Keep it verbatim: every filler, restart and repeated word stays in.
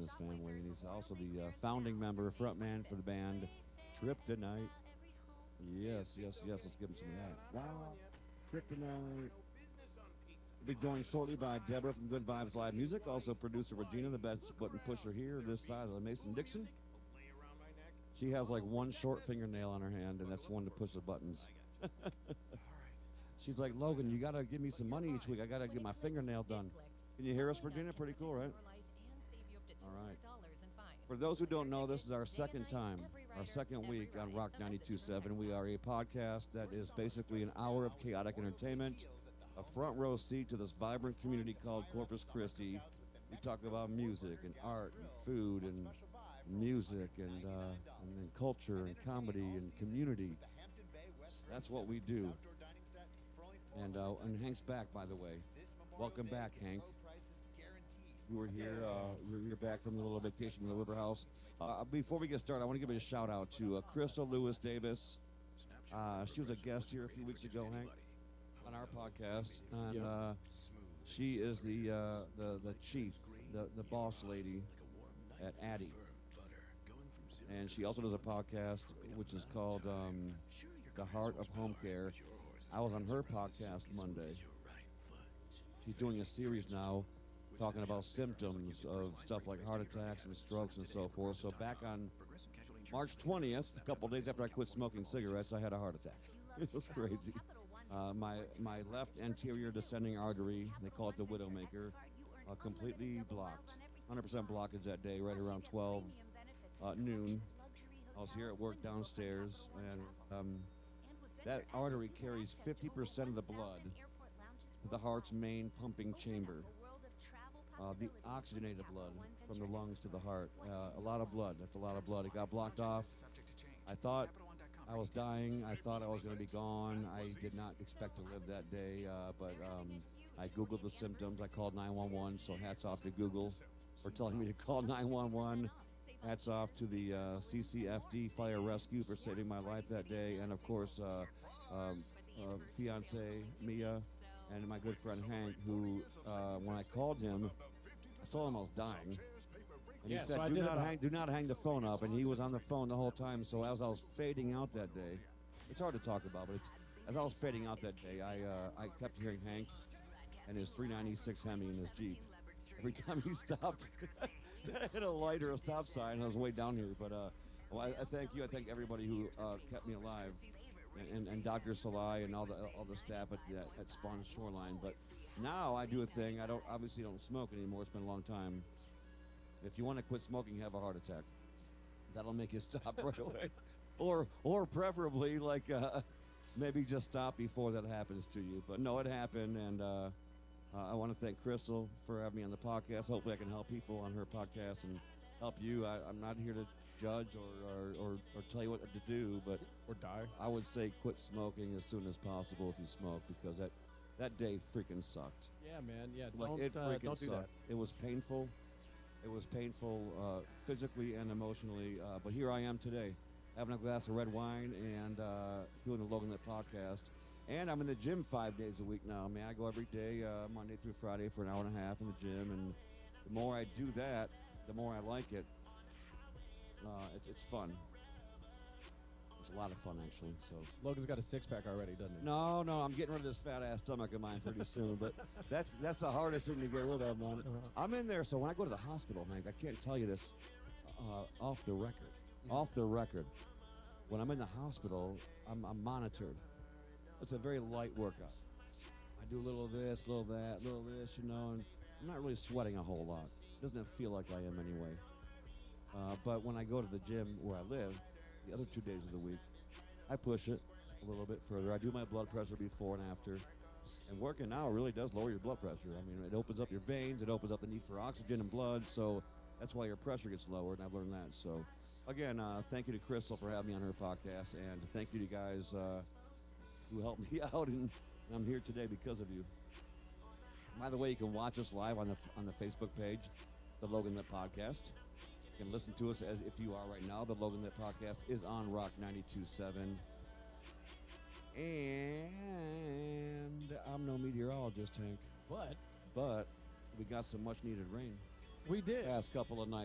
business family, and he's also the uh, founding member, frontman for the band Kryptonite. Yes, yes, yes. Let's give him some of that. Wow, Kryptonite. We'll be joined shortly by Deborah from Good Vibes Live Music, also producer Regina, the best button pusher here, this side of the Mason Dixon. She has like one short fingernail on her hand, and that's one to push the buttons. She's like, Logan, you gotta give me some money each week. I gotta get my fingernail done. Can you hear us, Virginia? Pretty cool, right? All right. For those who don't know, this is our second time, our second week on Rock ninety-two point seven. We are a podcast that is basically an hour of chaotic entertainment, a front row seat to this vibrant community called Corpus Christi. We talk about music and art and food and music and, uh, and, and culture and comedy and community. That's what we do. And uh, and Hank's back, by the way. Welcome back, Hank. We were here. Uh, we were back from a little vacation in the River House. Uh, before we get started, I want to give a shout out to uh, Crystal Lewis Davis. Uh, she was a guest here a few weeks ago, Hank, on our podcast, and uh, she is the uh, the the chief, the the boss lady at Addy. And she also does a podcast which is called um, The Heart of Home Care. I was on her podcast Monday. She's doing a series now talking about symptoms of stuff like heart attacks and strokes and so forth. So back on March twentieth, a couple days after I quit smoking cigarettes, I had a heart attack. It was crazy. Uh, my my left anterior descending artery, they call it the Widowmaker, uh, completely blocked. one hundred percent blockage that day, right around twelve uh, noon. I was here at work downstairs, and um, that artery carries fifty percent of the blood to the heart's main pumping chamber. Uh, the oxygenated blood from the lungs to the heart. Uh, a lot of blood. That's a lot of blood. It got blocked off. I thought I was dying. I thought I was going to be gone. I did not expect to live that day, uh, but um, I Googled the symptoms. I called nine one one, so hats off to Google for telling me to call nine one one. Hats off to the uh, C C F D Fire Rescue for saving my life that day, and of course, uh, um, uh, fiance Mia and my good friend Hank, who, uh, when I called him, I told him I was dying. And yeah, he said, so do, not about- hang, do not hang the phone up. And he was on the phone the whole time. So as I was fading out that day, it's hard to talk about, but it's, as I was fading out that day, I uh, I kept hearing Hank and his three ninety-six Hemi in his Jeep. Every time he stopped, hit a light or a stop sign, I was way down here. But uh, well, I, I thank you. I thank everybody who uh, kept me alive. And, and Doctor Salai and all the all the staff at the, at Spawn Shoreline. But now I do a thing. I don't obviously don't smoke anymore. It's been a long time. If you want to quit smoking, have a heart attack. That'll make you stop right away. Or or preferably like uh, maybe just stop before that happens to you. But no, it happened, and uh, uh, I want to thank Crystal for having me on the podcast. Hopefully, I can help people on her podcast and help you. I, I'm not here to judge or, or, or, or tell you what to do, but or die. I would say quit smoking as soon as possible if you smoke, because that that day freaking sucked. Yeah, man. Yeah, Like don't, it uh, freaking don't do sucked. that. It was painful. It was painful uh, physically and emotionally. Uh, but here I am today, having a glass of red wine and uh, doing the Logan Lit podcast. And I'm in the gym five days a week now. Man, I go every day, uh, Monday through Friday, for an hour and a half in the gym. And the more I do that, the more I like it. Uh, it's, it's fun. It's a lot of fun, actually. So Logan's got a six pack already, doesn't he? no, no, I'm getting rid of this fat ass stomach of mine pretty soon. But that's that's the hardest thing to get rid of, man. I'm in there, so when I go to the hospital, Hank, I can't tell you this uh, off the record. Off the record, when I'm in the hospital, I'm, I'm monitored. It's a very light workout. I do a little of this, a little of that, a little of this, you know, and I'm not really sweating a whole lot. Doesn't feel like I am anyway. Uh, but when I go to the gym where I live, the other two days of the week, I push it a little bit further. I do my blood pressure before and after. And working out really does lower your blood pressure. I mean, it opens up your veins, it opens up the need for oxygen and blood, so that's why your pressure gets lowered, and I've learned that. So, again, uh, thank you to Crystal for having me on her podcast, and thank you to guys uh, who helped me out, and I'm here today because of you. By the way, you can watch us live on the on the Facebook page, the Logan Lit Podcast. You can listen to us as if you are right now. The Logan Lit Podcast is on Rock ninety-two point seven. And I'm no meteorologist, Hank. But But we got some much needed rain we did. past couple of nights.